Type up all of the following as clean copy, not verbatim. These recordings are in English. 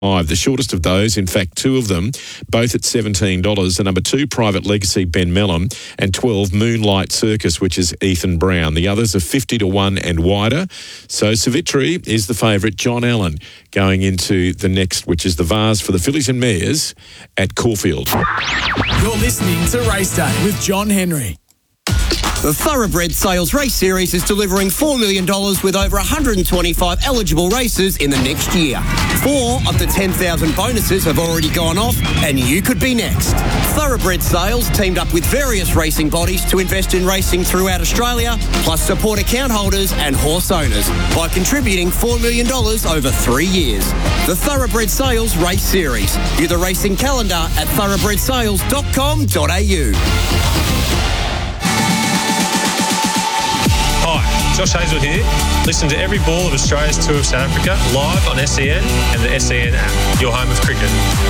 The shortest of those, in fact, two of them, both at $17. The number 2, Private Legacy, Ben Mellon, and 12, Moonlight Circus, which is Ethan Brown. The others are 50 to 1 and wider. So Savitri is the favourite. John Allen going into the next, which is the Vase for the Fillies and Mares at Caulfield. You're listening to Race Day with John Henry. The Thoroughbred Sales Race Series is delivering $4 million with over 125 eligible races in the next year. 4 of the 10,000 bonuses have already gone off, and you could be next. Thoroughbred Sales teamed up with various racing bodies to invest in racing throughout Australia, plus support account holders and horse owners by contributing $4 million over 3 years. The Thoroughbred Sales Race Series. View the racing calendar at thoroughbredsales.com.au. Hi, Josh Hazel here. Listen to every ball of Australia's Tour of South Africa live on SEN and the SEN app, your home of cricket.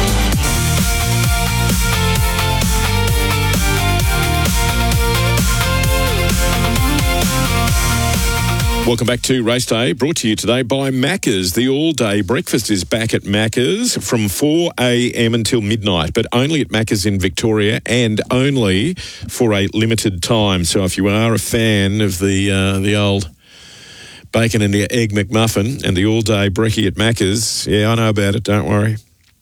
Welcome back to Race Day, brought to you today by Macca's. The all-day breakfast is back at Macca's from 4 a.m. until midnight, but only at Macca's in Victoria and only for a limited time. So if you are a fan of the old bacon and the egg McMuffin and the all-day brekkie at Macca's, yeah, I know about it, don't worry.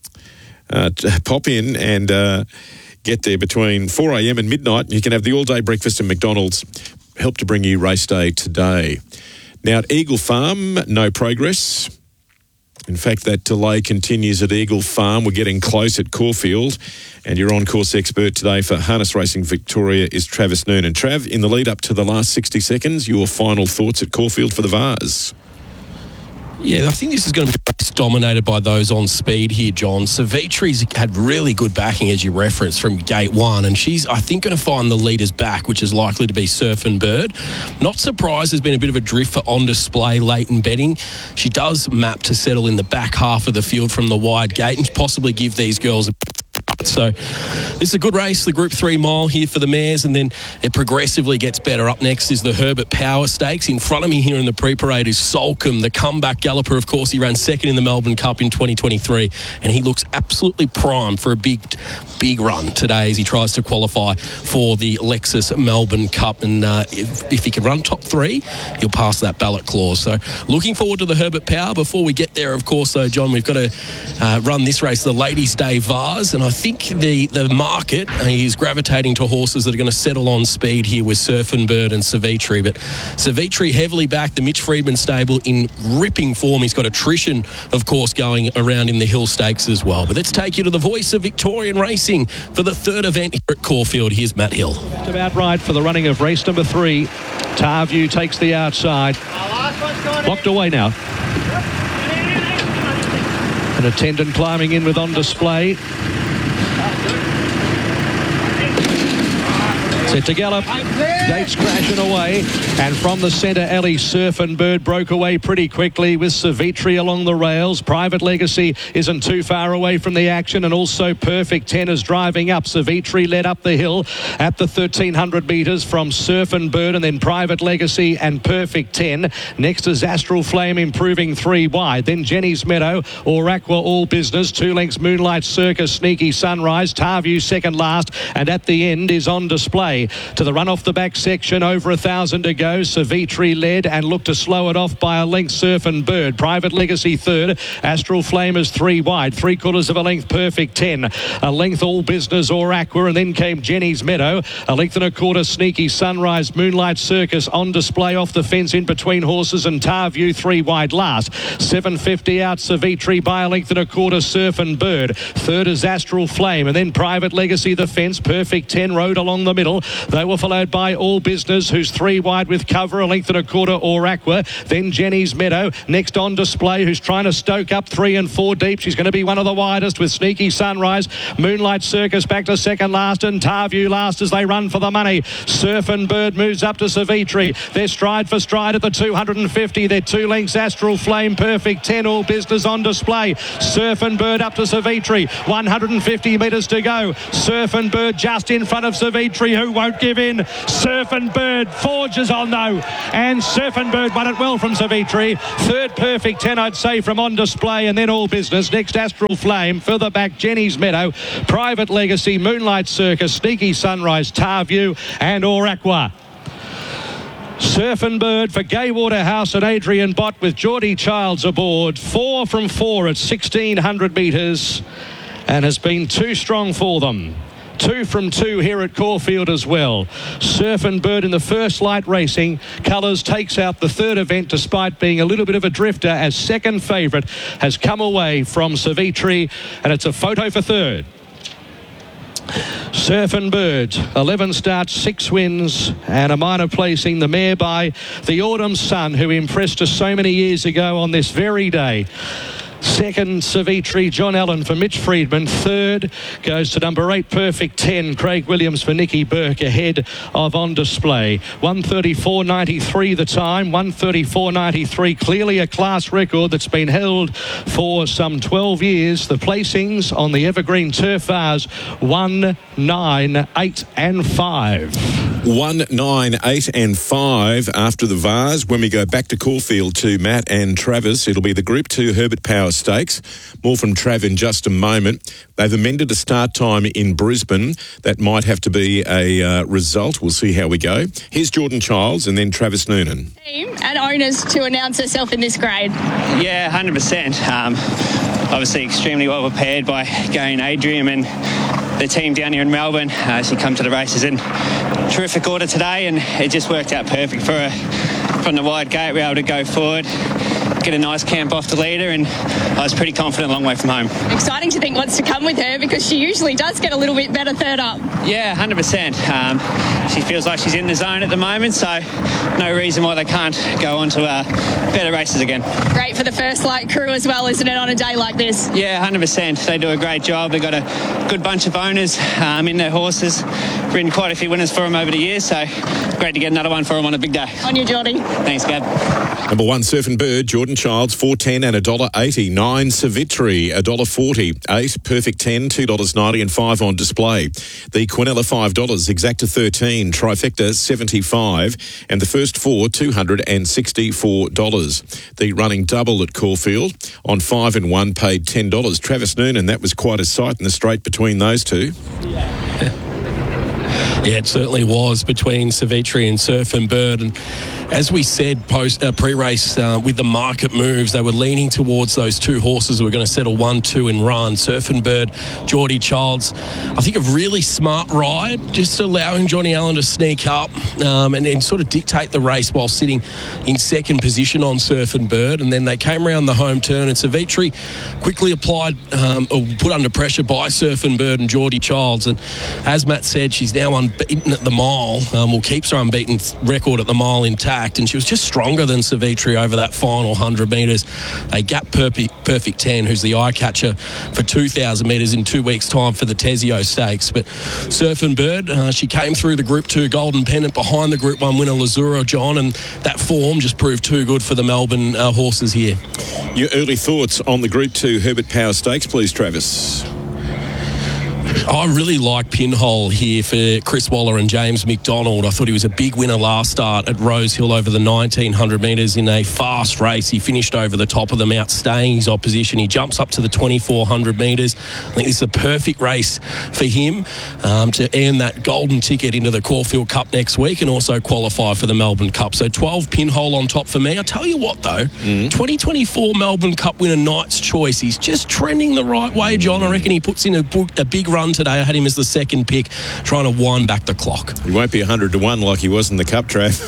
Pop in and get there between 4 a.m. and midnight. You can have the all-day breakfast at McDonald's. Help to bring you Race Day today. Now at Eagle Farm, no progress. In fact, that delay continues at Eagle Farm. We're getting close at Caulfield. And your on-course expert today for Harness Racing Victoria is Travis Noonan. Trav, in the lead up to the last 60 seconds, your final thoughts at Caulfield for the Vase? Yeah, I think this is going to be dominated by those on speed here, John. Savitri's had really good backing, as you referenced, from gate one, and she's, I think, going to find the leaders back, which is likely to be Surf and Bird. Not surprised there's been a bit of a drift for On Display late in betting. She does map to settle in the back half of the field from the wide gate and possibly give these girls a... So this is a good race, the Group 3 mile here for the mares, and then it progressively gets better. Up next is the Herbert Power Stakes. In front of me here in the pre-parade is Solcombe, the comeback galloper. Of course, he ran second in the Melbourne Cup in 2023, and he looks absolutely primed for a big run today as he tries to qualify for the Lexus Melbourne Cup. And if he can run top 3, he'll pass that ballot clause. So looking forward to the Herbert Power. Before we get there, of course, though, John, we've got to run this race, the Ladies' Day Vase, and I think the market is gravitating to horses that are going to settle on speed here with Surf and Bird and Savitri. But Savitri heavily backed the Mitch Freedman stable in ripping form. He's got attrition, of course, going around in the Hill Stakes as well. But let's take you to the voice of Victorian racing for the third event here at Caulfield. Here's Matt Hill. Just about right for the running of race number 3. Tarview takes the outside. Locked away now. An attendant climbing in with On Display. Set to gallop. Gates crashing away. And from the centre, Ellie, Surf and Bird broke away pretty quickly with Savitri along the rails. Private Legacy isn't too far away from the action, and also Perfect 10 is driving up. Savitri led up the hill at the 1,300 metres from Surf and Bird, and then Private Legacy and Perfect 10. Next is Astral Flame improving 3 wide. Then Jenny's Meadow, Oraqua All Business, 2 lengths Moonlight Circus, Sneaky Sunrise, Tarview second last, and at the end is On Display. To the run off the back section, over 1,000 to go. Savitri led and looked to slow it off by a length, Surf and Bird. Private Legacy third. Astral Flame is 3 wide. 3/4 of a length, Perfect 10. A length, All Business or Aqua, and then came Jenny's Meadow. A length and a quarter, Sneaky Sunrise, Moonlight Circus, On Display off the fence in between horses, and Tarview 3 wide last. 750 out, Savitri by a length and a quarter, Surf and Bird. Third is Astral Flame, and then Private Legacy the fence. Perfect 10 rode along the middle. They were followed by All Business, who's 3 wide with cover, a length and a quarter, or Aqua. Then Jenny's Meadow. Next On Display, who's trying to stoke up 3 and 4 deep. She's going to be one of the widest with Sneaky Sunrise. Moonlight Circus back to second last, and Tarview last as they run for the money. Surf and Bird moves up to Savitri. They're stride for stride at the 250. They're 2 lengths Astral Flame, Perfect 10, All Business On Display. Surf and Bird up to Savitri. 150 metres to go. Surf and Bird just in front of Savitri, who won't give in. Surf and Bird forges on though, and Surf and Bird won it well from Savitri. Third Perfect 10, I'd say, from On Display, and then All Business. Next, Astral Flame. Further back, Jenny's Meadow, Private Legacy, Moonlight Circus, Sneaky Sunrise, Tar View, and Oraqua. Surf and Bird for Gay Waterhouse and Adrian Bott with Geordie Childs aboard. 4 from 4 at 1,600 metres, and has been too strong for them. 2 from 2 here at Caulfield as well. Surf and Bird in the first light racing. Colours takes out the third event despite being a little bit of a drifter, as second favourite has come away from Savitri, and it's a photo for third. Surf and Bird, 11 starts, 6 wins, and a minor placing. The mare by the Autumn Sun, who impressed us so many years ago on this very day. Second, Savitri, John Allen for Mitch Friedman. Third goes to number 8, Perfect 10, Craig Williams for Nicky Burke, ahead of On Display. 1:34.93 the time, 1:34.93, clearly a class record that's been held for some 12 years. The placings on the Evergreen Turf Vars, 1, 9, 8 and 5. 1, 9, 8 and 5 after the Vars. When we go back to Caulfield to Matt and Travis, it'll be the Group 2 Herbert Power Stakes. More from Trav in just a moment. They've amended a start time in Brisbane. That might have to be a result. We'll see how we go. Here's Jordan Childs and then Travis Noonan. Team and owners to announce herself in this grade. Yeah, 100%. Obviously extremely well prepared by Gary Adrian and the team down here in Melbourne. She come to the races in terrific order today, and it just worked out perfect for her. From the wide gate, we were able to go forward, get a nice camp off the leader, and I was pretty confident a long way from home. Exciting to think what's to come with her, because she usually does get a little bit better third up. Yeah, 100%. She feels like she's in the zone at the moment, so no reason why they can't go on to better races again. Great for the first light crew as well, isn't it, on a day like this? Yeah, 100%. They do a great job. They've got a good bunch of owners in their horses. Ridden quite a few winners for them over the years, so great to get another one for them on a big day. On you, Geordie. Thanks, Gab. Number 1, Surf and Bird, Jordan Childs, $4.10 and $1.80. 9, Savitri, $1.40. 8, Perfect 10, $2.90 and 5 On Display. The Quinella, $5. Exacta 13, Trifecta 75, and the first 4, $264. The running double at Caulfield on 5 and 1 paid $10. Travis Noonan, that was quite a sight in the straight between those two. Yeah, it certainly was between Savitri and Surf and Bird. And as we said pre-race with the market moves, they were leaning towards those two horses who were going to settle 1, 2 and run. Surf and Bird, Geordie Childs, I think a really smart ride, just allowing Johnny Allen to sneak up and sort of dictate the race while sitting in second position on Surf and Bird. And then they came around the home turn, and Savitri quickly applied or put under pressure by Surf and Bird and Geordie Childs. And as Matt said, she's now unbeaten at the mile, keeps her unbeaten record at the mile intact. And she was just stronger than Savitri over that final 100 metres. A gap perfect 10, who's the eye catcher for 2,000 metres in 2 weeks' time for the Tesio Stakes. But Surf and Bird, she came through the Group 2 Golden Pennant behind the Group 1 winner Lazura, John, and that form just proved too good for the Melbourne horses here. Your early thoughts on the Group 2 Herbert Power Stakes, please, Travis. I really like Pinhole here for Chris Waller and James McDonald. I thought he was a big winner last start at Rosehill over the 1,900 metres in a fast race. He finished over the top of them, outstaying his opposition. He jumps up to the 2,400 metres. I think this is a perfect race for him to earn that golden ticket into the Caulfield Cup next week and also qualify for the Melbourne Cup. So 12 Pinhole on top for me. I tell you what, though, 2024 Melbourne Cup winner Knight's Choice. He's just trending the right way, John. I reckon he puts in a big run today. I had him as the second pick, trying to wind back the clock. He won't be 100 to 1 like he was in the Cup, Trav.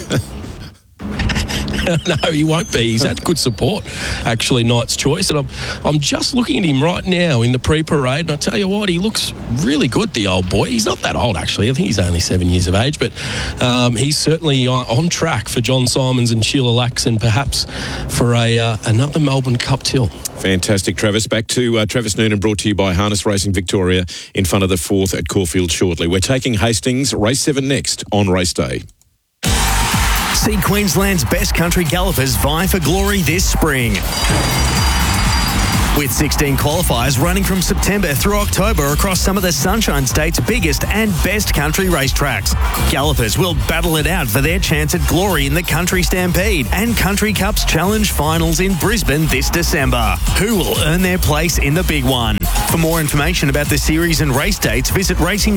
No, he won't be. He's had good support, actually, Knight's Choice. And I'm just looking at him right now in the pre-parade, and I tell you what, he looks really good, the old boy. He's not that old, actually. I think he's only 7 years of age, but he's certainly on track for John Simons and Sheila Lax, and perhaps for another Melbourne Cup tilt. Fantastic, Travis. Back to Travis Noonan, brought to you by Harness Racing Victoria, in front of the 4th at Caulfield shortly. We're taking Hastings, race 7 next on race day. See Queensland's best country gallopers vie for glory this spring. With 16 qualifiers running from September through October across some of the Sunshine State's biggest and best country racetracks. Gallopers will battle it out for their chance at glory in the Country Stampede and Country Cups Challenge Finals in Brisbane this December. Who will earn their place in the big one? For more information about the series and race dates, visit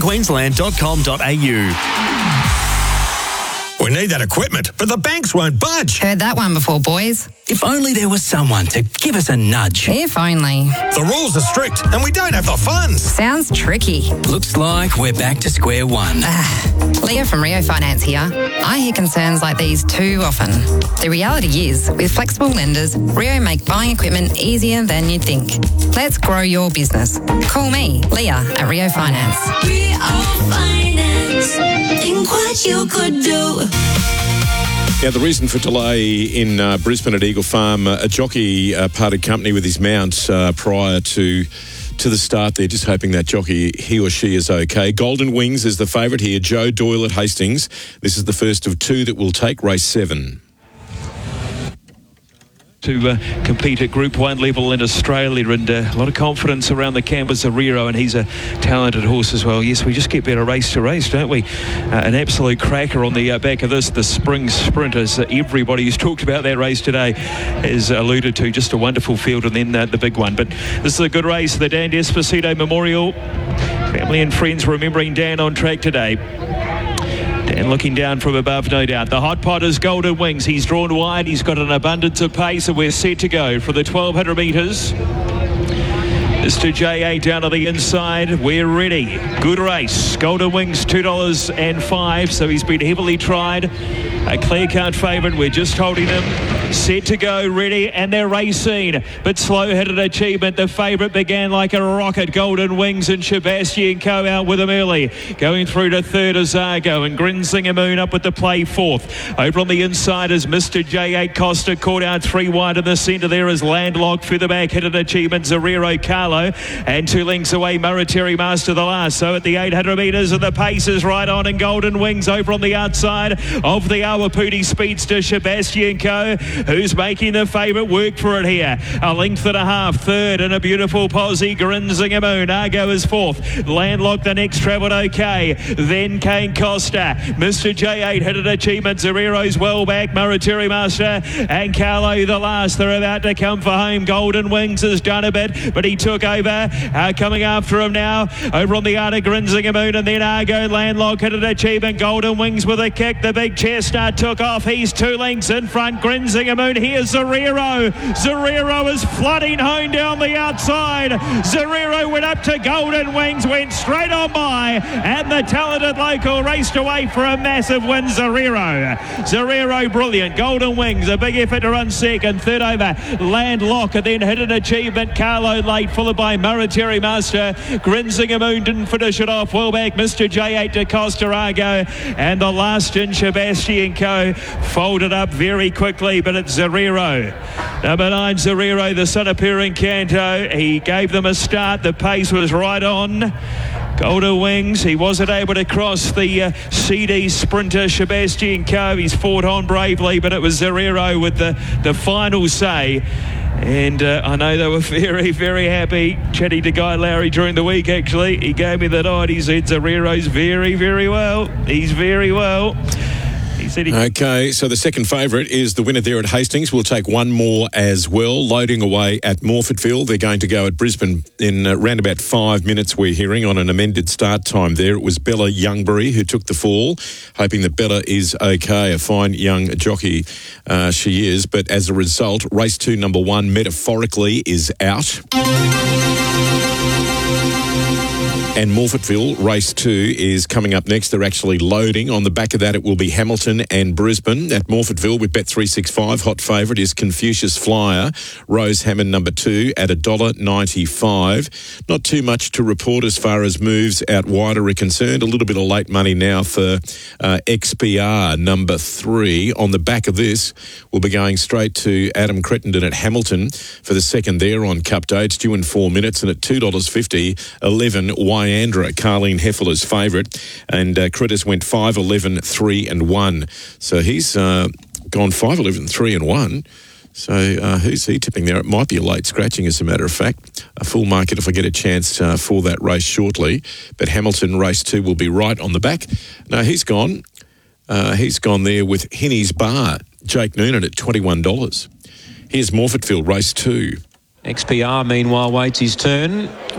racingqueensland.com.au. We need that equipment, but the banks won't budge. Heard that one before, boys. If only there was someone to give us a nudge. If only. The rules are strict and we don't have the funds. Sounds tricky. Looks like we're back to square one. Leah from Rio Finance here. I hear concerns like these too often. The reality is, with flexible lenders, Rio make buying equipment easier than you'd think. Let's grow your business. Call me, Leah, at Rio Finance. Rio Finance. Think what you could do. Now, the reason for delay in Brisbane at Eagle Farm, a jockey parted company with his mount prior to the start there, just hoping that jockey, he or she, is okay. Golden Wings is the favourite here. Joe Doyle at Hastings. This is the first of two that will take race 7. To compete at Group 1 level in Australia, and a lot of confidence around the camp with Zerero, and he's a talented horse as well. Yes, we just get better race to race, don't we? An absolute cracker on the back of this, the Spring Sprint, as everybody who's talked about that race today has alluded to. Just a wonderful field, and then the big one. But this is a good race, the Dan Despacito Memorial. Family and friends remembering Dan on track today. Dan looking down from above, no doubt. The hot pot is Golden Wings. He's drawn wide. He's got an abundance of pace, and we're set to go for the 1,200 metres. Mr. J8 down to the inside. We're ready. Good race. Golden Wings, $2.05. So he's been heavily tried. A clear-cut favourite. We're just holding him. Set to go, ready, and they're racing. But slow-headed Achievement, the favourite, began like a rocket. Golden Wings and Sebastian Coe out with him early. Going through to third is Argo, and Grinzinger Moon up with the play fourth. Over on the inside is Mr. J8 Costa, caught out 3 wide in the centre. There is Landlocked, further back, headed Achievement, Zerero Carlo, and 2 lengths away, Murateri Master the last. So at the 800 metres, and the pace is right on, and Golden Wings over on the outside of the Awapudi Speedster, Sebastian Coe, who's making the favourite work for it here. A length and a half, third, and a beautiful posse, Grinzinger Moon. Argo is fourth. Landlocked, the next travelled okay. Then Kane Costa. Mr. J8 headed Achievement. Zerero's well back. Murateri Master and Carlo the last. They're about to come for home. Golden Wings has done a bit, but he took over. Coming after him now. Over on the outer, Grinzinger Moon, and then Argo. Landlocked headed Achievement. Golden Wings with a kick. The big chestnut took off. He's 2 lengths in front. Grinzinger Moon. Here's Zerero. Zerero is flooding home down the outside. Zerero went up to Golden Wings, went straight on by, and the talented local raced away for a massive win. Zerero brilliant. Golden Wings, a big effort to run second. Third over, Landlocked, and then Hidden Achievement. Carlo late, followed by Murateri Master. Grinzinger Moon didn't finish it off. Well back, Mr. J8 to Costa Argo, and the last in Sebastian Coe folded up very quickly, but it's Zerero. Number 9, Zerero, the son of Perin Canto. He gave them a start. The pace was right on. Golden Wings, he wasn't able to cross the CD sprinter Sebastian Coe. He's fought on bravely, but it was Zerero with the final say. And I know they were very, very happy. Chatting to Guy Lowry during the week, actually. He gave me the nod. He said Zerero's very, very well. He's very well. Okay, so the second favourite is the winner there at Hastings. We'll take one more as well. Loading away at Morfordville. They're going to go at Brisbane in around about 5 minutes, we're hearing, on an amended start time there. It was Bella Youngbury who took the fall, hoping that Bella is okay. A fine young jockey she is. But as a result, race 2, number 1, metaphorically, is out. And Morfordville, race 2, is coming up next. They're actually loading. On the back of that, it will be Hamilton and Brisbane. At Morfordville, with Bet365, hot favourite is Confucius Flyer. Rose Hammond, number 2, at $1.95. Not too much to report as far as moves out wider are concerned. A little bit of late money now for XPR, number 3. On the back of this, we'll be going straight to Adam Crittenden at Hamilton for the second there on Cup Day. It's due in 4 minutes, and at $2.50, 11 Wyandra, Carleen Heffler's favourite, and Critters went 5, 11, 3 and 1. So he's gone 5, 11, 3 and 1. So who's he tipping there? It might be a late scratching, as a matter of fact. A full market if I get a chance for that race shortly. But Hamilton race 2 will be right on the back. No, he's gone. He's gone there with Henny's Bar, Jake Noonan at $21. Here's Morfordfield race 2. XPR, meanwhile, waits his turn.